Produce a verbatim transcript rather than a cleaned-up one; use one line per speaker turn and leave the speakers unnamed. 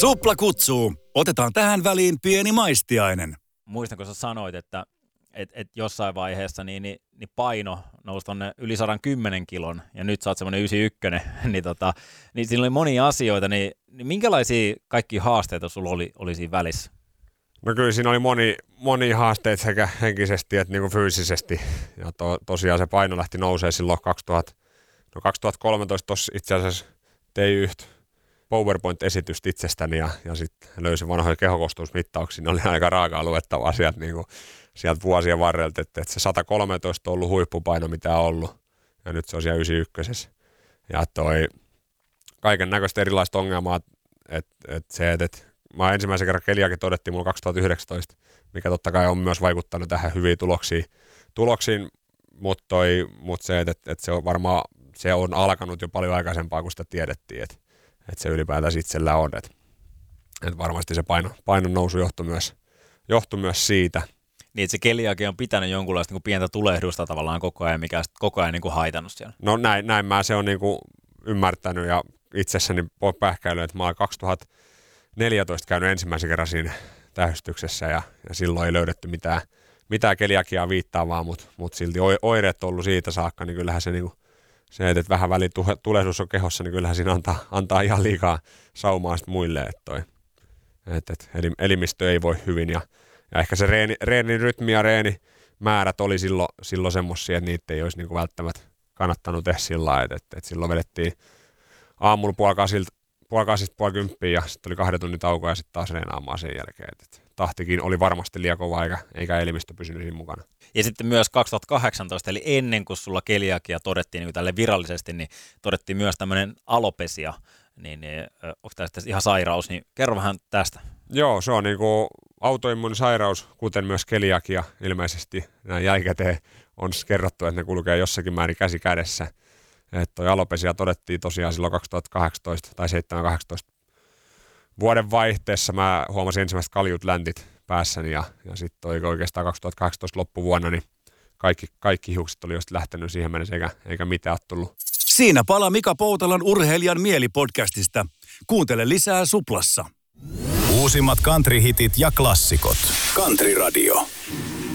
Supla kutsuu. Otetaan tähän väliin pieni maistiainen.
Muistan, kun sä sanoit, että et, et jossain vaiheessa niin, niin, niin paino nousi tonne yli sata kymmenen kilon, ja nyt sä oot semmoinen yhdeksänkymmentäyksi, niin, tota, niin siinä oli monia asioita, niin, niin minkälaisia kaikki haasteita sulla oli, oli siinä välissä?
No kyllä siinä oli moni, moni haasteita sekä henkisesti että niinku fyysisesti, ja to, tosiaan se paino lähti nousee silloin kaksituhatta, no kaksituhattakolmetoista tossa itse asiassa tein yhtä PowerPoint-esitystä itsestäni ja, ja sitten löysin vanhoja kehokostuusmittauksia. Ne oli aika raakaa luettavaa sieltä, niin kuin, sieltä vuosien varrelta, että, että se sata kolmetoista on ollut huippupaino, mitä on ollut, ja nyt se on siellä yhdeksänkymmentäyksi. Ja toi kaiken näköistä erilaista ongelmaa, että, että se, että, että mä ensimmäisen kerran keliakin todettiin mulla kaksituhattayhdeksäntoista, mikä totta kai on myös vaikuttanut tähän hyviin tuloksiin, tuloksiin mutta toi, mut se, että, että se on varmaan se on alkanut jo paljon aikaisempaa, kun sitä tiedettiin, että että se ylipäätään itsellä on, että, että varmasti se paino, painon nousu johtui myös, johtui myös siitä.
Niin, että se keliakia on pitänyt jonkunlaista niin kuin pientä tulehdusta tavallaan koko ajan, mikä on koko ajan niin kuin haitannut siellä.
No näin, näin mä se on niin kuin ymmärtänyt ja itsessäni pähkäilyt, että mä oon kaksituhattaneljätoista käynyt ensimmäisen kerran siinä tähystyksessä ja, ja silloin ei löydetty mitään, mitään keliakiaa viittaavaa, mutta mut silti oireet on ollut siitä saakka, niin kyllähän se niin kuin se, että vähän väliin tulehdus on kehossa, niin kyllähän siinä antaa, antaa ihan liikaa saumaa sitten muille, että toi, et, et elimistö ei voi hyvin. Ja, ja ehkä se reeni, reenin rytmi ja reenimäärät oli silloin, silloin semmoisia, että niitä ei olisi niinku välttämättä kannattanut tehdä sillä lailla, että et, et silloin vedettiin aamulla puoli kasilta, puoli kasista puoli kymppiä ja sitten oli kahden tunnin tauko ja sitten taas reenaamaan sen jälkeen. Et, et tahtikin oli varmasti liian kova eikä, eikä elimistö pysynyt siinä mukana.
Ja sitten myös kaksituhattakahdeksantoista, eli ennen kuin sulla keliakia todettiin niin tälle virallisesti, niin todettiin myös tämmöinen alopesia, niin, niin onko tämä ihan sairaus, niin kerro vähän tästä.
Joo, se on niin kuin autoimmuunisairaus, kuten myös keliakia ilmeisesti näin jälkikäteen on kerrottu, että ne kulkee jossakin määrin käsi kädessä. Että toi alopesia todettiin tosiaan silloin kaksituhattakahdeksantoista tai seitsemäntoista kahdeksantoista vuoden vaihteessa. Mä huomasin ensimmäiset kaljut läntit päässäni ja, ja sitten oikeastaan kaksituhattakahdeksantoista loppuvuonna niin kaikki, kaikki hiukset oli just lähtenyt siihen mennessä eikä, eikä mitään ole tullut.
Siinä pala Mika Poutalan Urheilijan mieli-podcastista. Kuuntele lisää Suplassa.
Uusimmat country-hitit ja klassikot. Country Radio.